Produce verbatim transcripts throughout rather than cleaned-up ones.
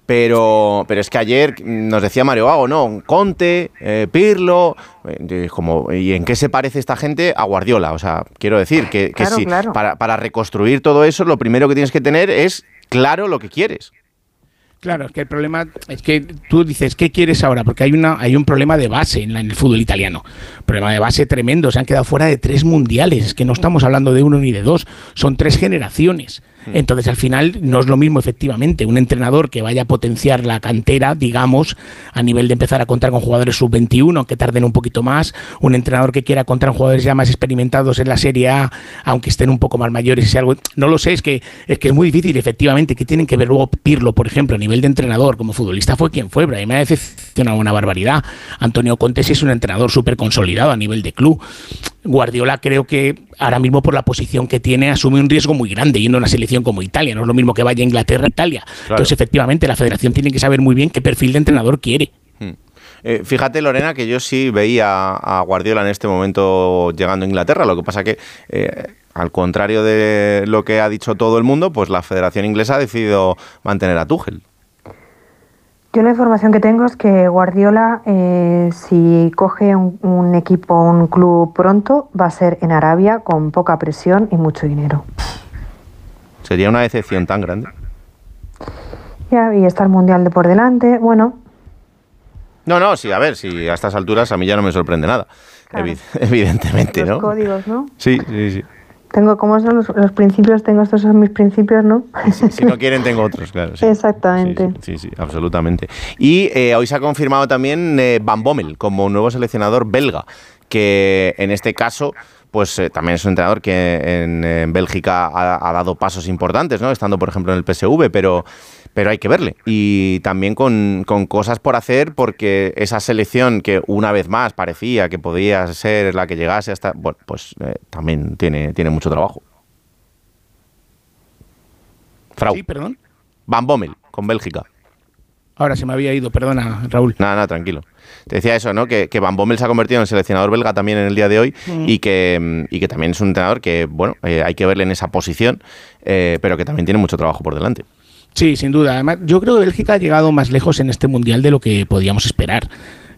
Pero, pero es que ayer nos decía Mario Vago, ¿no? Conte, eh, Pirlo, eh, como, ¿y en qué se parece esta gente a Guardiola? O sea, quiero decir que, que claro, sí, claro. Para, para reconstruir todo eso, lo primero que tienes que tener es claro lo que quieres. Claro, es que el problema es que tú dices, ¿qué quieres ahora? Porque hay una hay un problema de base en, la, en el fútbol italiano. Problema de base tremendo. Se han quedado fuera de tres mundiales. Es que no estamos hablando de uno ni de dos. Son tres generaciones. Entonces, al final, no es lo mismo, efectivamente, un entrenador que vaya a potenciar la cantera, digamos, a nivel de empezar a contar con jugadores sub veintiuno, que tarden un poquito más, un entrenador que quiera contar con jugadores ya más experimentados en la Serie A, aunque estén un poco más mayores, y algo, no lo sé, es que, es que es muy difícil, efectivamente, que tienen que ver luego Pirlo, por ejemplo, a nivel de entrenador, como futbolista fue quien fue, pero a mí me ha decepcionado una barbaridad. Antonio Conte sí es un entrenador súper consolidado a nivel de club. Guardiola creo que ahora mismo por la posición que tiene asume un riesgo muy grande yendo a una selección como Italia, no es lo mismo que vaya a Inglaterra a Italia. Claro. Entonces efectivamente la federación tiene que saber muy bien qué perfil de entrenador quiere. Hmm. Eh, fíjate, Lorena, que yo sí veía a Guardiola en este momento llegando a Inglaterra, lo que pasa que eh, al contrario de lo que ha dicho todo el mundo, pues la federación inglesa ha decidido mantener a Tuchel. Yo la información que tengo es que Guardiola, eh, si coge un, un equipo, un club pronto, va a ser en Arabia con poca presión y mucho dinero. ¿Sería una decepción tan grande? Ya, y está el Mundial de por delante, bueno. No, no, sí, a ver, si a estas alturas a mí ya no me sorprende nada, claro. Evi- evidentemente, los ¿no? Los códigos, ¿no? Sí, sí, sí. Tengo, ¿cómo son los, los principios? Tengo estos son mis principios, ¿no? Si, si no quieren, tengo otros, claro. Sí. Exactamente. Sí, sí, sí, sí, absolutamente. Y eh, hoy se ha confirmado también eh, Van Bommel como nuevo seleccionador belga, que en este caso, pues eh, también es un entrenador que en, en Bélgica ha, ha dado pasos importantes, ¿no? Estando, por ejemplo, en el P S V, pero... pero hay que verle. Y también con, con cosas por hacer, porque esa selección que una vez más parecía que podía ser la que llegase hasta... Bueno, pues eh, también tiene, tiene mucho trabajo. Frau. Sí, perdón. Van Bommel, con Bélgica. Ahora se me había ido, perdona, Raúl. Nada, nada, tranquilo. Te decía eso, ¿no? Que, que Van Bommel se ha convertido en seleccionador belga también en el día de hoy mm. y, que, y que también es un entrenador que, bueno, eh, hay que verle en esa posición, eh, pero que también tiene mucho trabajo por delante. Sí, sin duda. Además, yo creo que Bélgica ha llegado más lejos en este Mundial de lo que podíamos esperar.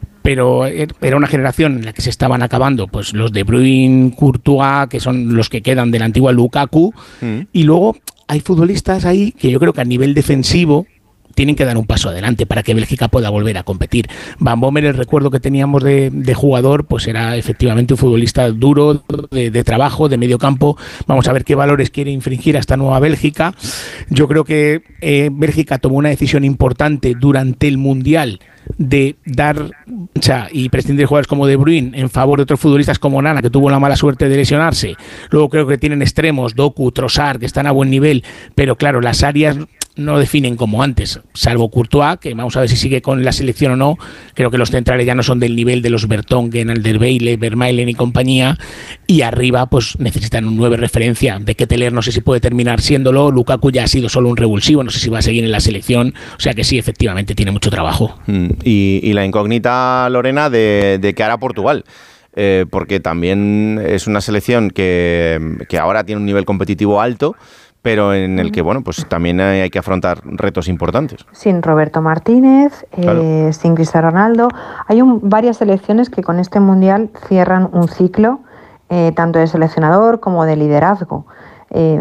Pero era una generación en la que se estaban acabando pues los De Bruyne, Courtois, que son los que quedan de la antigua Lukaku, mm. y luego hay futbolistas ahí que yo creo que a nivel defensivo tienen que dar un paso adelante para que Bélgica pueda volver a competir. Van Bommel, el recuerdo que teníamos de, de jugador, pues era efectivamente un futbolista duro, de, de trabajo, de medio campo. Vamos a ver qué valores quiere infringir a esta nueva Bélgica. Yo creo que eh, Bélgica tomó una decisión importante durante el Mundial de dar o sea, y prescindir de jugadores como De Bruyne en favor de otros futbolistas como Nana, que tuvo la mala suerte de lesionarse. Luego creo que tienen extremos, Doku, Trossard, que están a buen nivel, pero claro, las áreas no definen como antes, salvo Courtois, que vamos a ver si sigue con la selección o no. Creo que los centrales ya no son del nivel de los Vertonghen, Alderweireld, Vermaelen y compañía, y arriba pues necesitan un nueve referencia. De Ketelaere no sé si puede terminar siéndolo, Lukaku ya ha sido solo un revulsivo, no sé si va a seguir en la selección, o sea que sí, efectivamente tiene mucho trabajo. Mm, y, y la incógnita, Lorena, de, de qué hará Portugal. Eh, porque también es una selección que, que ahora tiene un nivel competitivo alto, pero en el que, bueno, pues también hay que afrontar retos importantes. Sin Roberto Martínez, claro. eh, sin Cristiano Ronaldo. Hay un, varias selecciones que con este Mundial cierran un ciclo, eh, tanto de seleccionador como de liderazgo. Eh,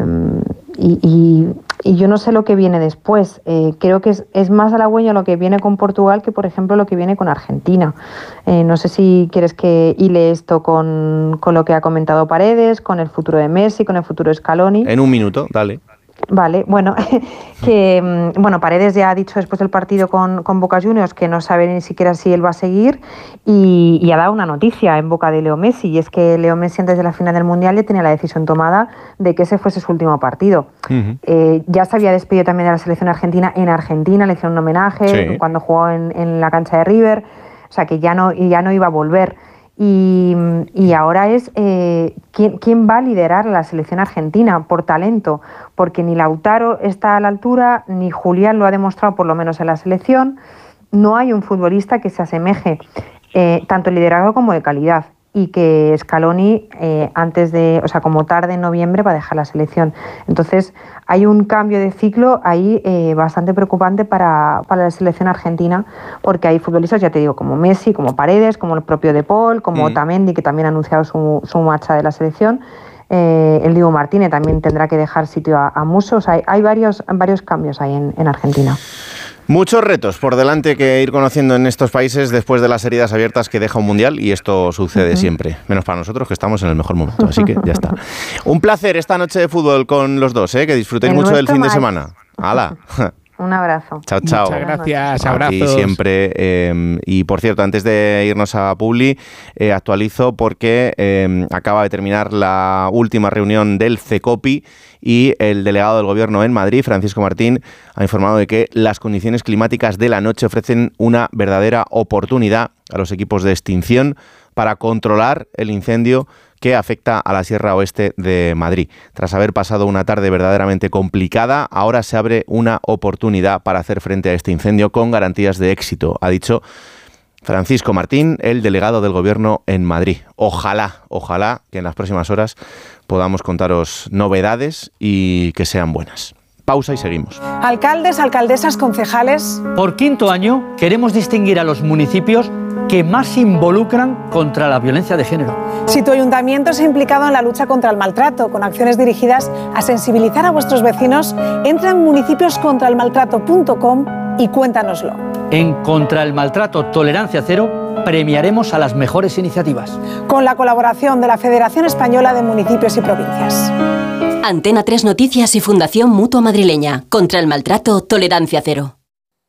y, y, y yo no sé lo que viene después. Eh, creo que es, es más halagüeño lo que viene con Portugal que, por ejemplo, lo que viene con Argentina. Eh, no sé si quieres que hile esto con, con lo que ha comentado Paredes, con el futuro de Messi, con el futuro de Scaloni. En un minuto, dale. Vale, bueno, que bueno, Paredes ya ha dicho después del partido con, con Boca Juniors que no sabe ni siquiera si él va a seguir y, y ha dado una noticia en boca de Leo Messi, y es que Leo Messi antes de la final del Mundial ya tenía la decisión tomada de que ese fuese su último partido. Uh-huh. Eh, ya se había despedido también de la selección argentina en Argentina, le hicieron un homenaje sí. cuando jugó en, en la cancha de River, o sea que ya no, ya no iba a volver. Y, y ahora es eh, ¿quién, quién va a liderar la selección argentina por talento, porque ni Lautaro está a la altura, ni Julián lo ha demostrado por lo menos en la selección. No hay un futbolista que se asemeje eh, tanto en liderazgo como de calidad. y que Scaloni eh, antes de, o sea, como tarde en noviembre va a dejar la selección. Entonces hay un cambio de ciclo ahí eh, bastante preocupante para, para la selección argentina, porque hay futbolistas, ya te digo, como Messi, como Paredes, como el propio De Paul, como mm. Otamendi, que también ha anunciado su, su marcha de la selección. Eh, el Dibu Martínez también tendrá que dejar sitio a, a Musso. O sea, hay, hay varios, varios cambios ahí en, en Argentina. Muchos retos por delante que ir conociendo en estos países después de las heridas abiertas que deja un mundial, y esto sucede uh-huh. siempre, menos para nosotros que estamos en el mejor momento, así que ya está. Un placer esta noche de fútbol con los dos, ¿eh? Que disfrutéis el mucho del fin más. de semana. ¡Hala! Un abrazo. Chao, chao. Muchas gracias, abrazos. Aquí siempre. Eh, y por cierto, antes de irnos a Publi, eh, actualizo porque eh, acaba de terminar la última reunión del CECOPI y el delegado del Gobierno en Madrid, Francisco Martín, ha informado de que las condiciones climáticas de la noche ofrecen una verdadera oportunidad a los equipos de extinción para controlar el incendio que afecta a la Sierra Oeste de Madrid. Tras haber pasado una tarde verdaderamente complicada, ahora se abre una oportunidad para hacer frente a este incendio con garantías de éxito, ha dicho Francisco Martín, el delegado del Gobierno en Madrid. Ojalá, ojalá que en las próximas horas podamos contaros novedades y que sean buenas. Pausa y seguimos. Alcaldes, alcaldesas, concejales. Por quinto año queremos distinguir a los municipios que más se involucran contra la violencia de género. Si tu ayuntamiento se ha implicado en la lucha contra el maltrato, con acciones dirigidas a sensibilizar a vuestros vecinos, entra en municipios contra el maltrato punto com y cuéntanoslo. En Contra el Maltrato Tolerancia Cero premiaremos a las mejores iniciativas. Con la colaboración de la Federación Española de Municipios y Provincias. Antena tres Noticias y Fundación Mutua Madrileña. Contra el Maltrato Tolerancia Cero.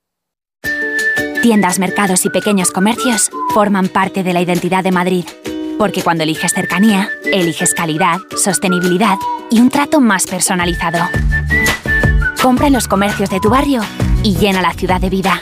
Tiendas, mercados y pequeños comercios forman parte de la identidad de Madrid. Porque cuando eliges cercanía, eliges calidad, sostenibilidad y un trato más personalizado. Compra en los comercios de tu barrio y llena la ciudad de vida.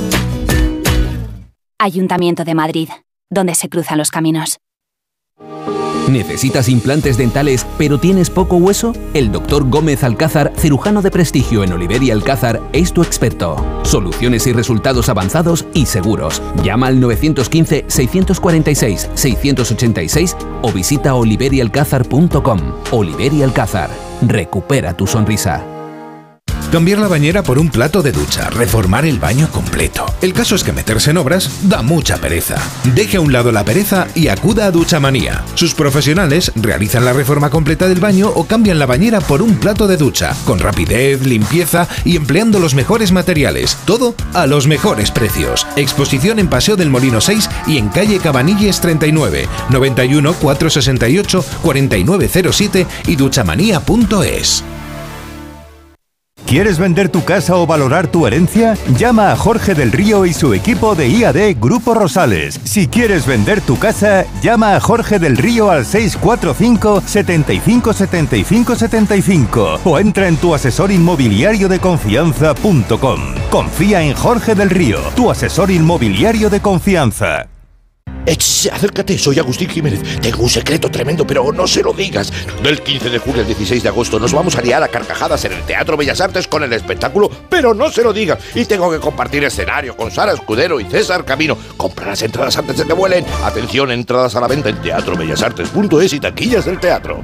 Ayuntamiento de Madrid, donde se cruzan los caminos. ¿Necesitas implantes dentales pero tienes poco hueso? El doctor Gómez Alcázar, cirujano de prestigio en Oliver y Alcázar, es tu experto. Soluciones y resultados avanzados y seguros. Llama al nueve uno cinco, seis cuatro seis, seis ocho seis o visita oliver y alcázar punto com. Oliver y Alcázar. Recupera tu sonrisa. Cambiar la bañera por un plato de ducha, reformar el baño completo. El caso es que meterse en obras da mucha pereza. Deje a un lado la pereza y acuda a Duchamanía. Sus profesionales realizan la reforma completa del baño o cambian la bañera por un plato de ducha, con rapidez, limpieza y empleando los mejores materiales. Todo a los mejores precios. Exposición en Paseo del Molino seis y en calle Cabanilles treinta y nueve, noventa y uno, cuatrocientos sesenta y ocho, cuarenta y nueve cero siete y duchamanía punto es. ¿Quieres vender tu casa o valorar tu herencia? Llama a Jorge del Río y su equipo de I A D Grupo Rosales. Si quieres vender tu casa, llama a Jorge del Río al seis cuatro cinco, siete cinco, siete cinco, siete cinco o entra en tu asesor inmobiliario de confianza punto com. Confía en Jorge del Río, tu asesor inmobiliario de confianza. Ech, acércate, soy Agustín Jiménez. Tengo un secreto tremendo, pero no se lo digas. Del quince de julio al dieciséis de agosto nos vamos a liar a carcajadas en el Teatro Bellas Artes con el espectáculo, pero no se lo digas. Y tengo que compartir escenario con Sara Escudero y César Camino. Compra las entradas antes de que vuelen. Atención, entradas a la venta en teatro bellas artes punto es y taquillas del teatro.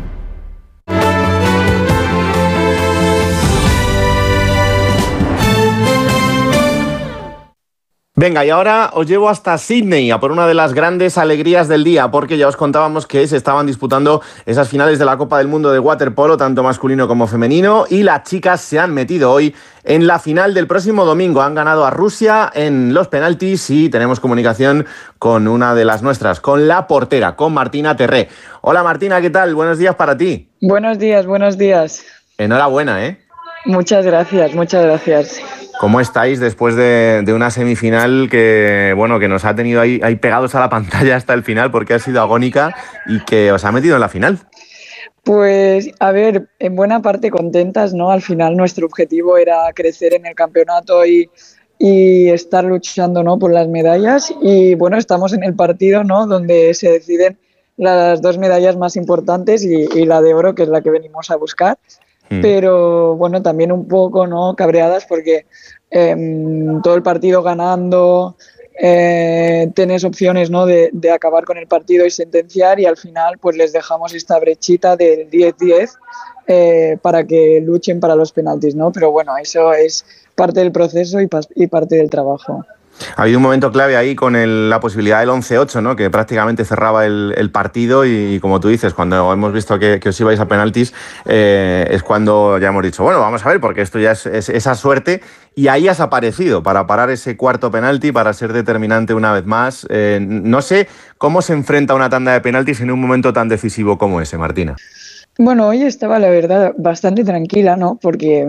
Venga, y ahora os llevo hasta Sydney a por una de las grandes alegrías del día, porque ya os contábamos que se estaban disputando esas finales de la Copa del Mundo de waterpolo, tanto masculino como femenino, y las chicas se han metido hoy en la final del próximo domingo. Han ganado a Rusia en los penaltis y tenemos comunicación con una de las nuestras, con la portera, con Martina Terré. Hola Martina, ¿qué tal? Buenos días para ti. Buenos días, buenos días. Enhorabuena, ¿eh? Muchas gracias, muchas gracias. ¿Cómo estáis después de, de una semifinal que, bueno, que nos ha tenido ahí, ahí pegados a la pantalla hasta el final porque ha sido agónica y que os ha metido en la final? Pues, a ver, en buena parte contentas, ¿no? Al final nuestro objetivo era crecer en el campeonato y, y estar luchando, ¿no? Por las medallas y, bueno, estamos en el partido, ¿no? Donde se deciden las dos medallas más importantes y, y la de oro, que es la que venimos a buscar. Pero bueno, también un poco, ¿no? Cabreadas porque eh, todo el partido ganando, eh, tenés opciones, ¿no? de, de acabar con el partido y sentenciar, y al final pues les dejamos esta brechita del diez diez eh, para que luchen para los penaltis, ¿no? Pero bueno, eso es parte del proceso y, y parte del trabajo. Ha habido un momento clave ahí con el, la posibilidad del once ocho, ¿no? Que prácticamente cerraba el, el partido y, y, como tú dices, cuando hemos visto que, que os ibais a penaltis, eh, es cuando ya hemos dicho, bueno, vamos a ver, porque esto ya es, es esa suerte, y ahí has aparecido para parar ese cuarto penalti, para ser determinante una vez más. Eh, no sé cómo se enfrenta una tanda de penaltis en un momento tan decisivo como ese, Martina. Bueno, hoy estaba, la verdad, bastante tranquila, ¿no? Porque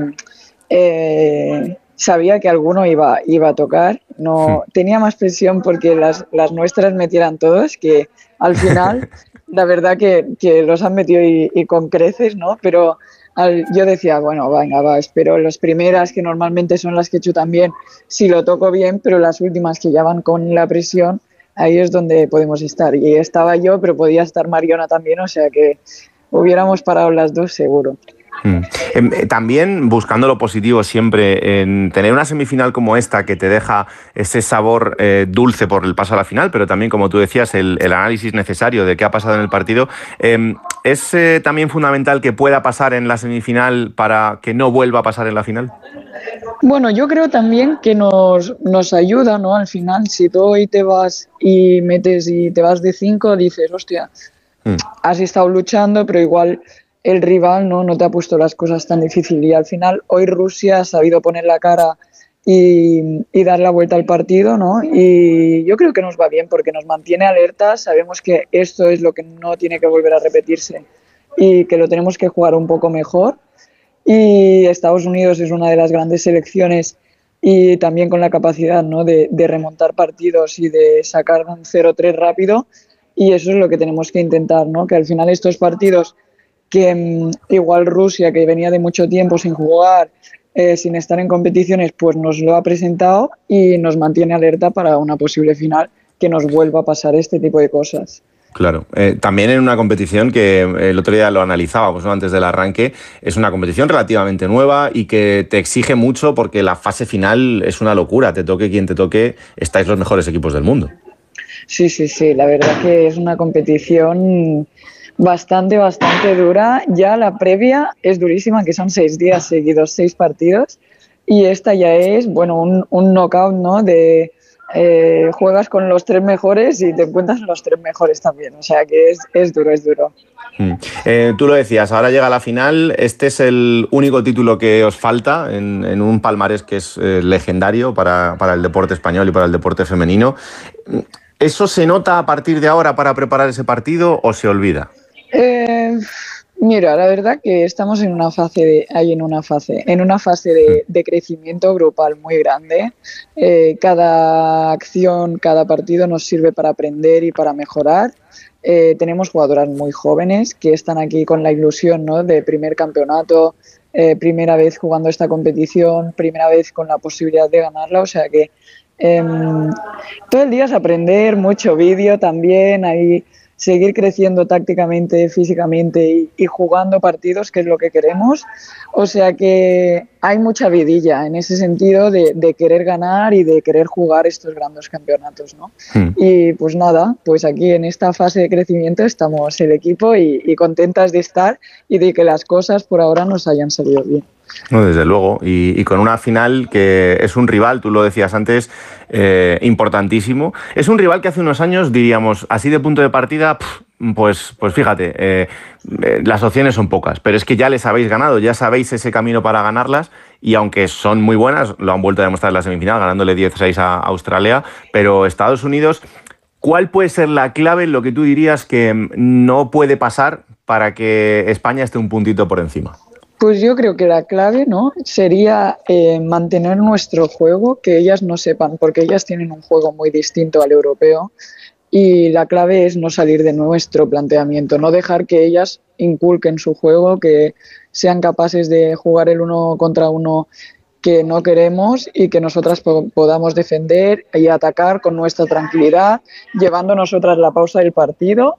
eh, sabía que alguno iba, iba a tocar. No tenía más presión porque las, las nuestras metieran todos, que al final, la verdad que, que los han metido y, y con creces, ¿no? Pero al, yo decía, bueno, venga, va, espero las primeras, que normalmente son las que chutan bien, si lo toco bien, pero las últimas que ya van con la presión, ahí es donde podemos estar. Y estaba yo, pero podía estar Mariona también, o sea que hubiéramos parado las dos seguro. Hmm. Eh, también buscando lo positivo siempre, en tener una semifinal como esta que te deja ese sabor eh, dulce por el paso a la final, pero también, como tú decías, el, el análisis necesario de qué ha pasado en el partido, eh, ¿es eh, también fundamental que pueda pasar en la semifinal para que no vuelva a pasar en la final? Bueno, yo creo también que nos, nos ayuda, ¿no? Al final, si tú hoy te vas y metes y te vas de cinco, dices, hostia, hmm. has estado luchando, pero igual el rival no, no te ha puesto las cosas tan difíciles, y al final hoy Rusia ha sabido poner la cara y, y dar la vuelta al partido, ¿no? Y yo creo que nos va bien porque nos mantiene alertas, sabemos que esto es lo que no tiene que volver a repetirse y que lo tenemos que jugar un poco mejor, y Estados Unidos es una de las grandes selecciones y también con la capacidad, ¿no? de, de remontar partidos y de sacar un cero tres rápido, y eso es lo que tenemos que intentar, ¿no? Que al final estos partidos que um, igual Rusia, que venía de mucho tiempo sin jugar, eh, sin estar en competiciones, pues nos lo ha presentado y nos mantiene alerta para una posible final, que nos vuelva a pasar este tipo de cosas. Claro, eh, también en una competición que el otro día lo analizábamos, ¿no? Antes del arranque, es una competición relativamente nueva y que te exige mucho porque la fase final es una locura, te toque quien te toque, estáis los mejores equipos del mundo. Sí, sí, sí, la verdad que es una competición bastante, bastante dura. Ya la previa es durísima, que son seis días seguidos, seis partidos, y esta ya es, bueno, un, un knockout, ¿no? De eh, juegas con los tres mejores y te encuentras los tres mejores también, o sea que es, es duro, es duro. Hmm. Eh, tú lo decías, ahora llega la final, este es el único título que os falta en, en un palmarés que es eh, legendario para, para el deporte español y para el deporte femenino. ¿Eso se nota a partir de ahora para preparar ese partido o se olvida? Eh, mira, la verdad que estamos en una fase de, ahí en una fase, en una fase de, de crecimiento grupal muy grande. Eh, cada acción, cada partido nos sirve para aprender y para mejorar. Eh, tenemos jugadoras muy jóvenes que están aquí con la ilusión, ¿no? De primer campeonato, eh, primera vez jugando esta competición, primera vez con la posibilidad de ganarla, o sea que eh, todo el día es aprender, mucho vídeo también, ahí seguir creciendo tácticamente, físicamente y, y jugando partidos, que es lo que queremos. O sea que hay mucha vidilla en ese sentido de, de querer ganar y de querer jugar estos grandes campeonatos, ¿no? Hmm. Y pues nada, pues aquí en esta fase de crecimiento estamos el equipo y, y contentas de estar y de que las cosas por ahora nos hayan salido bien. No, desde luego, y, y con una final que es un rival, tú lo decías antes, eh, importantísimo. Es un rival que hace unos años diríamos, así de punto de partida, pff, pues, pues fíjate, eh, eh, las opciones son pocas, pero es que ya les habéis ganado, ya sabéis ese camino para ganarlas, y aunque son muy buenas, lo han vuelto a demostrar en la semifinal, ganándole diez seis a Australia, pero Estados Unidos, ¿cuál puede ser la clave en lo que tú dirías que no puede pasar para que España esté un puntito por encima? Pues yo creo que la clave, ¿no? sería eh, mantener nuestro juego, que ellas no sepan, porque ellas tienen un juego muy distinto al europeo, y la clave es no salir de nuestro planteamiento, no dejar que ellas inculquen su juego, que sean capaces de jugar el uno contra uno que no queremos y que nosotras po- podamos defender y atacar con nuestra tranquilidad, llevando nosotras la pausa del partido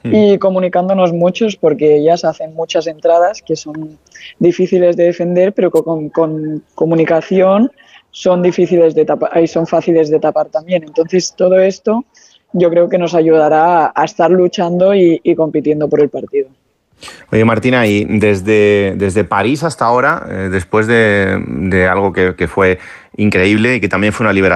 y comunicándonos muchos, porque ellas hacen muchas entradas que son difíciles de defender, pero con, con comunicación son difíciles de tapar y son fáciles de tapar también. Entonces, todo esto yo creo que nos ayudará a estar luchando y, y compitiendo por el partido. Oye, Martina, y desde, desde París hasta ahora, eh, después de, de algo que, que fue increíble y que también fue una liberación,